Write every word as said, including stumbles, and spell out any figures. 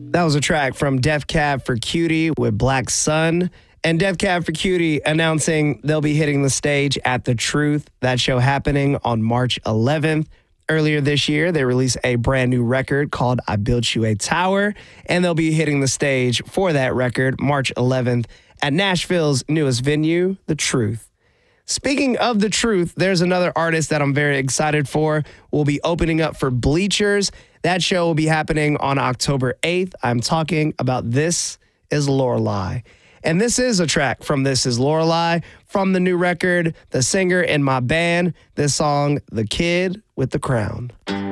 That was a track from Def Cab for Cutie with Black Sun. And Def Cab for Cutie announcing they'll be hitting the stage at The Truth. That show happening on March eleventh. Earlier this year, they released a brand new record called I Built You a Tower. And they'll be hitting the stage for that record March eleventh at Nashville's newest venue, The Truth. Speaking of The Truth, there's another artist that I'm very excited for. We'll be opening up for Bleachers. That show will be happening on October eighth. I'm talking about This Is Lorelei. And this is a track from This Is Lorelei from the new record, The Singer in My Band. This song, The Kid with the Crown.